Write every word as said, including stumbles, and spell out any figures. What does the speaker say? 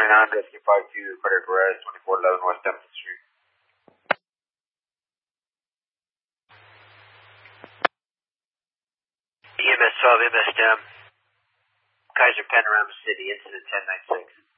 twenty-nine, rescue five two, cardiac arrest, twenty-four eleven West Templeton Street. E M S twelve, M S D E M, Kaiser Panorama City, incident ten ninety-six.